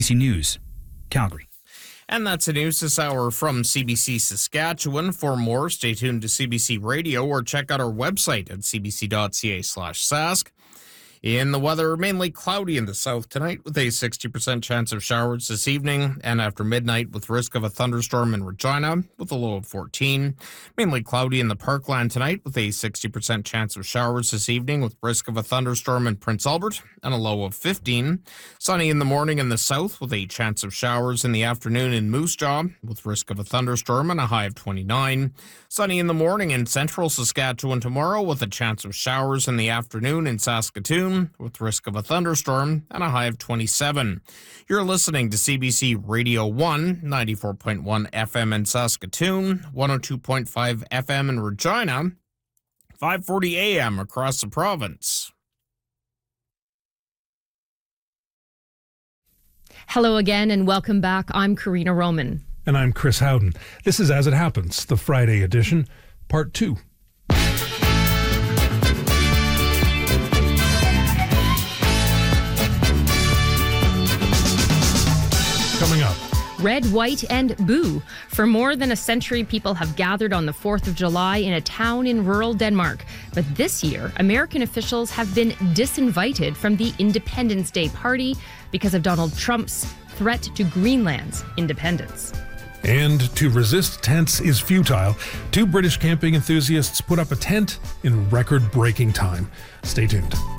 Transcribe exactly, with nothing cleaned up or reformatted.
C B C News, Calgary. And that's the news this hour from C B C Saskatchewan. For more, stay tuned to C B C Radio or check out our website at cbc.ca slash sask. In the weather, mainly cloudy in the south tonight with a sixty percent chance of showers this evening and after midnight with risk of a thunderstorm in Regina with a low of fourteen. Mainly cloudy in the Parkland tonight with a sixty percent chance of showers this evening with risk of a thunderstorm in Prince Albert and a low of fifteen. Sunny in the morning in the south with a chance of showers in the afternoon in Moose Jaw with risk of a thunderstorm and a high of twenty-nine. Sunny in the morning in central Saskatchewan tomorrow with a chance of showers in the afternoon in Saskatoon with risk of a thunderstorm and a high of twenty-seven. You're listening to C B C Radio one, ninety-four point one F M in Saskatoon, one oh two point five F M in Regina, five forty A M across the province. Hello again and welcome back. I'm Karina Roman. And I'm Chris Howden. This is As It Happens, the Friday edition, part two. Coming up. Red, white, and boo. For more than a century, people have gathered on the fourth of July in a town in rural Denmark. But this year, American officials have been disinvited from the Independence Day party because of Donald Trump's threat to Greenland's independence. And to resist tents is futile. Two British camping enthusiasts put up a tent in record-breaking time. Stay tuned.